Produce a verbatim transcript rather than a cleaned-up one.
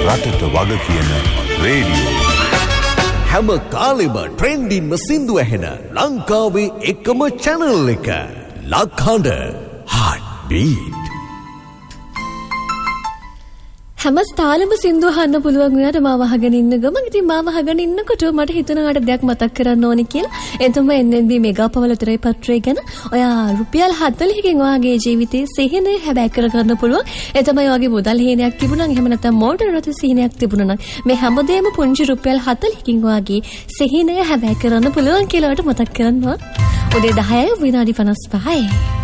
රටට වග කියන රේඩියෝ. හැම කාලෙම ට්‍රෙන්ඩින්ම සින්දු ඇහෙන ලංකාවේ එකම channel එක. ලක්හඬ Heartbeat. හැම ස්ථාලෙම සින්දු අහන්න පුළුවන් වුණාට මාව අහගෙන ඉන්න ගමන් ඉතින් මාව අහගෙන ඉන්නකොට මට හිතුණාට දෙයක් මතක් කරන්න ඕනේ කියලා. ඒ තමයි එන් එන් බී මෙගා පවල තරයි පත්‍රය ගැන. ඔයා රුපියල් හතළිහකින් ඔයාගේ ජීවිතේ සිහිනය හැබෑ කර ගන්න පුළුවන්. ඒ තමයි ඔයාගේ මුදල් හේනයක් තිබුණා නම් එහෙම නැත්නම් මෝටර රථ සිහිනයක් තිබුණා නම් මේ හැමදේම පුංචි රුපියල් හතළිහකින් ඔයාගේ සිහිනය හැබෑ කරන්න පුළුවන් කියලා මතක් කරනවා. උදේ දහයයි විනාඩි පනස් පහයි.